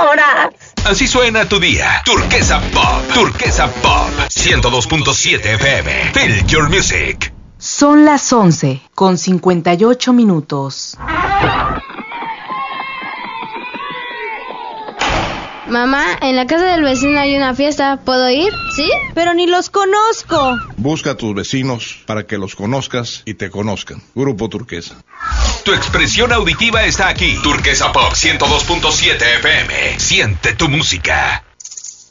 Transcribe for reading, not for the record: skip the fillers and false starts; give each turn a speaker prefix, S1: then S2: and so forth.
S1: horas.
S2: Así suena tu día. Turquesa Pop. Turquesa Pop. 102.7 FM. Feel your music.
S3: Son las 11:58.
S4: Mamá, en la casa del vecino hay una fiesta, ¿puedo ir? ¿Sí?
S5: Pero ni los conozco.
S6: Busca a tus vecinos para que los conozcas y te conozcan. Grupo Turquesa.
S2: Tu expresión auditiva está aquí. Turquesa Pop 102.7 FM. Siente tu música.